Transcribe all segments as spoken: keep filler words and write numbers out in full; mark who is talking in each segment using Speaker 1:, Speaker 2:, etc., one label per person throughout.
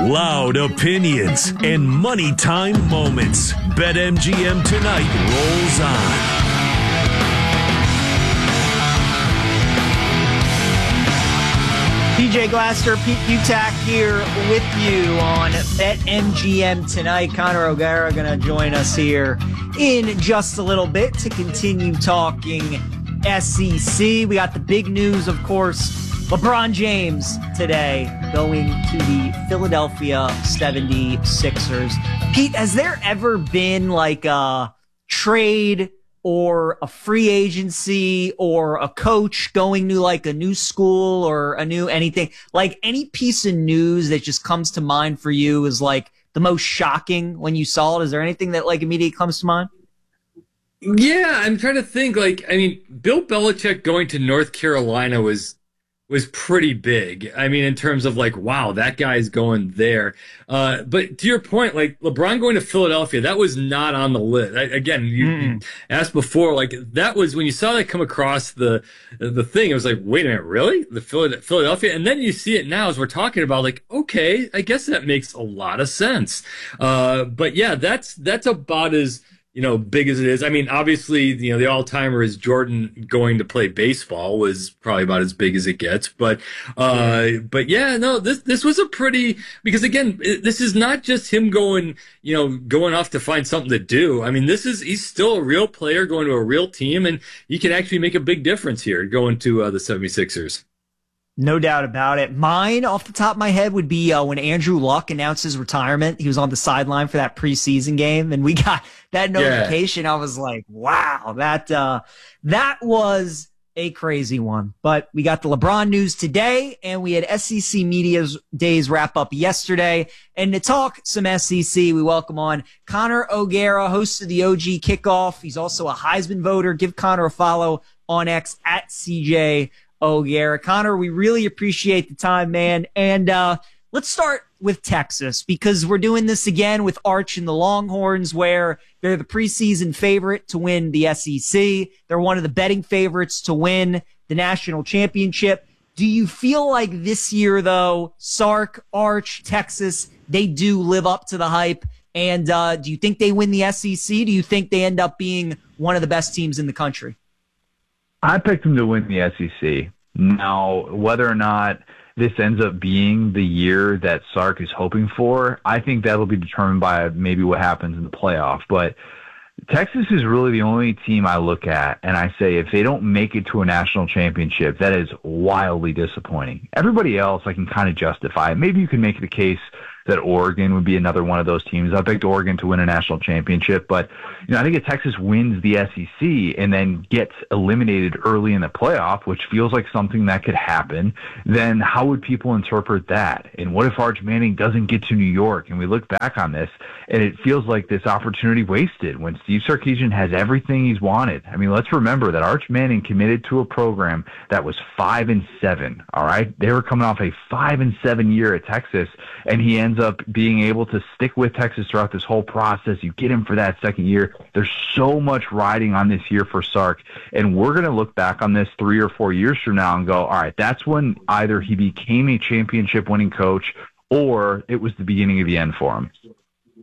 Speaker 1: Loud opinions and money time moments. BetMGM tonight rolls on.
Speaker 2: D J Glasser, Pete Butak here with you on BetMGM tonight. Connor O'Gara going to join us here in just a little bit to continue talking S E C. We got the big news, of course. LeBron James today going to the Philadelphia seventy-sixers. Pete, has there ever been like a trade or a free agency or a coach going to like a new school or a new anything, like any piece of news that just comes to mind for you is like the most shocking when you saw it? Is there anything that like immediately comes to mind?
Speaker 3: Yeah, I'm trying to think. Like, I mean, Bill Belichick going to North Carolina was was pretty big. I mean, in terms of like, wow, that guy's going there. Uh, but to your point, like LeBron going to Philadelphia, that was not on the list. I, again, you, you asked before, like that was when you saw that come across the the thing. It was like, wait a minute, really? The Philadelphia? And then you see it now as we're talking about, like, okay, I guess that makes a lot of sense. Uh, but yeah, that's that's about as you know, big as it is. I mean, obviously, you know, the all-timer is Jordan going to play baseball was probably about as big as it gets. But, uh, yeah. but yeah, no, this, this was a pretty, because again, this is not just him going, you know, going off to find something to do. I mean, this is, he's still a real player going to a real team, and he can actually make a big difference here going to uh, the seventy-sixers.
Speaker 2: No doubt about it. Mine, off the top of my head, would be uh, when Andrew Luck announced his retirement. He was on the sideline for that preseason game, and we got that notification. Yeah. I was like, wow, that uh, that was a crazy one. But we got the LeBron news today, and we had S E C Media Days wrap up yesterday. And to talk some S E C, we welcome on Connor O'Gara, host of the O G Kickoff. He's also a Heisman voter. Give Connor a follow on X at C J O'Gara. Connor, we really appreciate the time, man. And uh, let's start with Texas, because we're doing this again with Arch and the Longhorns, where they're the preseason favorite to win the S E C. They're one of the betting favorites to win the national championship. Do you feel like this year, though, Sark, Arch, Texas, they do live up to the hype? And uh, do you think they win the S E C? Do you think they end up being one of the best teams in the country?
Speaker 4: I picked them to win the S E C. Now, whether or not this ends up being the year that Sark is hoping for, I think that'll be determined by maybe what happens in the playoff. But Texas is really the only team I look at, and I say if they don't make it to a national championship, that is wildly disappointing. Everybody else, I can kind of justify. Maybe you can make the case that Oregon would be another one of those teams. I picked Oregon to win a national championship, but you know, I think if Texas wins the S E C and then gets eliminated early in the playoff, which feels like something that could happen, then how would people interpret that? And what if Arch Manning doesn't get to New York? And we look back on this, and it feels like this opportunity wasted when Steve Sarkisian has everything he's wanted. I mean, let's remember that Arch Manning committed to a program that was five and seven. All right, they were coming off a five and seven year at Texas, and he ends up being able to stick with Texas throughout this whole process. You get him for that second year. There's so much riding on this year for Sark, and we're going to look back on this three or four years from now and go, all right, that's when either he became a championship winning coach or it was the beginning of the end for him.
Speaker 3: You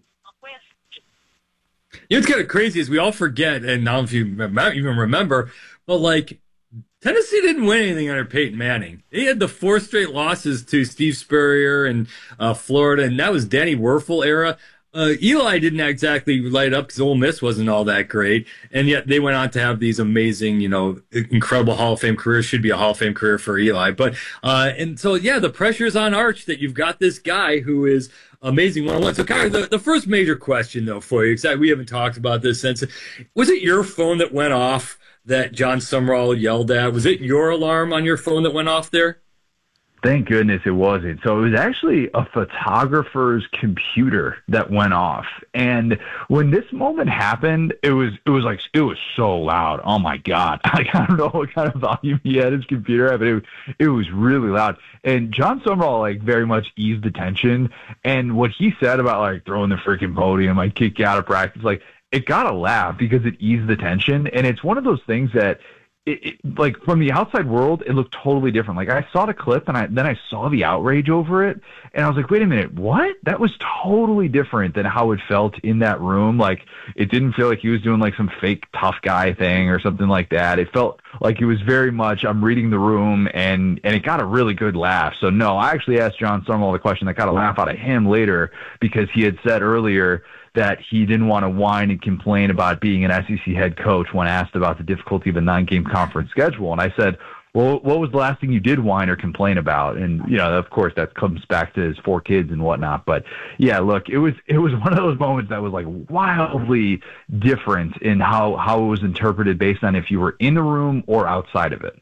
Speaker 3: know, it's kind of crazy is we all forget, and I don't know if you even remember, but like Tennessee didn't win anything under Peyton Manning. They had the four straight losses to Steve Spurrier and uh, Florida, and that was Danny Werfel era. Uh, Eli didn't exactly light up because Ole Miss wasn't all that great, and yet they went on to have these amazing, you know, incredible Hall of Fame careers. Should be a Hall of Fame career for Eli. But uh, and so, yeah, the pressure's on Arch that you've got this guy who is amazing one-on-one. So, Kyrie, the, the first major question, though, for you, because we haven't talked about this since, was it your phone that went off that John Summerall yelled at? Was it your alarm on your phone that went off there?
Speaker 4: Thank goodness it wasn't. So it was actually a photographer's computer that went off. And when this moment happened, it was it was like it was so loud. Oh my God. Like, I don't know what kind of volume he had his computer at, but it, it was really loud. And John Summerall like very much eased the tension. And what he said about like throwing the freaking podium, like kick you out of practice, like it got a laugh because it eased the tension. And it's one of those things that it, it, like from the outside world, it looked totally different. Like I saw the clip and I then I saw the outrage over it, and I was like, wait a minute, what? That was totally different than how it felt in that room. Like it didn't feel like he was doing like some fake tough guy thing or something like that. It felt like it was very much I'm reading the room, and and it got a really good laugh. So no, I actually asked John Summerall the question that got a laugh out of him later, because he had said earlier that he didn't want to whine and complain about being an S E C head coach when asked about the difficulty of a nine-game conference schedule. And I said, well, what was the last thing you did whine or complain about? And, you know, of course, that comes back to his four kids and whatnot. But, yeah, look, it was it was one of those moments that was, like, wildly different in how, how it was interpreted based on if you were in the room or outside of it.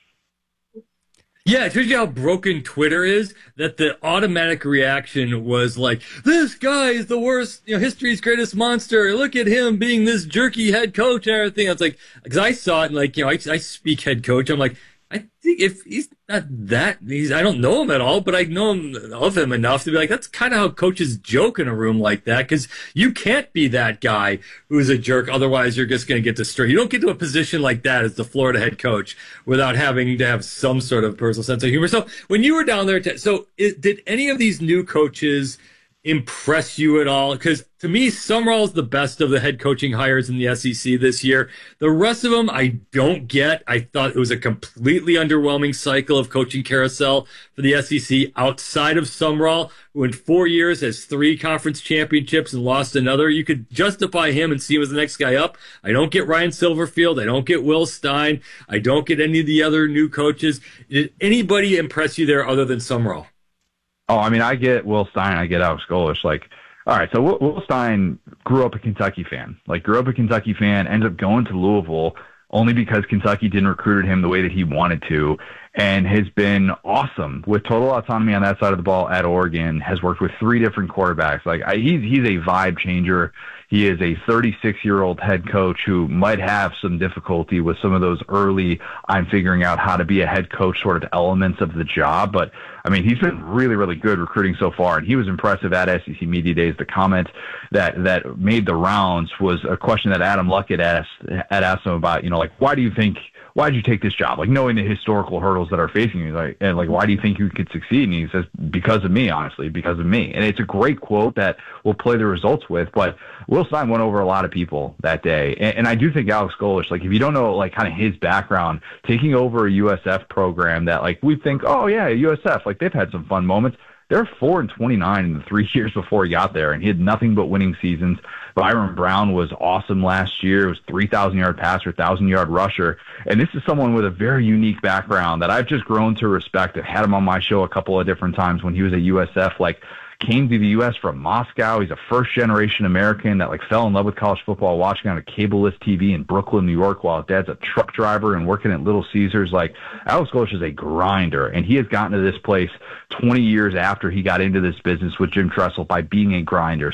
Speaker 3: Yeah, it shows you how broken Twitter is, that the automatic reaction was like, this guy is the worst, you know, history's greatest monster. Look at him being this jerky head coach and everything. I was like, because I saw it, and like, you know, I, I speak head coach. I'm like, I think if he's not that, he's, I don't know him at all, but I know him of him enough to be like, that's kind of how coaches joke in a room like that, because you can't be that guy who's a jerk. Otherwise, you're just going to get destroyed. You don't get to a position like that as the Florida head coach without having to have some sort of personal sense of humor. So when you were down there, so it, did any of these new coaches impress you at all? Because to me, Summerall's the best of the head coaching hires in the S E C this year. The rest of them, I don't get. I thought it was a completely underwhelming cycle of coaching carousel for the S E C outside of Summerall, who in four years has three conference championships and lost another. You could justify him and see him as the next guy up. I don't get Ryan Silverfield. I don't get Will Stein. I don't get any of the other new coaches. Did anybody impress you there other than Summerall?
Speaker 4: Oh, I mean, I get Will Stein, I get Alex Golesh. Like, all right, so Will, Will Stein grew up a Kentucky fan. Like, grew up a Kentucky fan, ended up going to Louisville only because Kentucky didn't recruit him the way that he wanted to, and has been awesome with total autonomy on that side of the ball at Oregon, has worked with three different quarterbacks. Like, I, he's, he's a vibe changer. He is a thirty-six-year-old head coach who might have some difficulty with some of those early, I'm figuring out how to be a head coach sort of elements of the job. But, I mean, he's been really, really good recruiting so far, and he was impressive at S E C Media Days. The comment that, that made the rounds was a question that Adam Luck had asked, had asked him about, you know, like, why do you think why did you take this job? Like, knowing the historical hurdles that are facing you, like, and like, why do you think you could succeed? And he says, because of me, honestly, because of me. And it's a great quote that we'll play the results with. But Will Stein went over a lot of people that day. And, and I do think Alex Golesh, like, if you don't know, like, kind of his background, taking over a U S F program that, like, we think, oh, yeah, U S F, like, they've had some fun moments. They're four and twenty-nine in the three years before he got there, and he had nothing but winning seasons. Byron Brown was awesome last year. It was three thousand yard passer, one thousand yard rusher. And this is someone with a very unique background that I've just grown to respect. I've had him on my show a couple of different times when he was at U S F. Like, came to the U S from Moscow. He's a first-generation American that, like, fell in love with college football watching on a cable-less T V in Brooklyn, New York, while his dad's a truck driver and working at Little Caesars. Like, Alex Golesh is a grinder, and he has gotten to this place twenty years after he got into this business with Jim Tressel by being a grinder.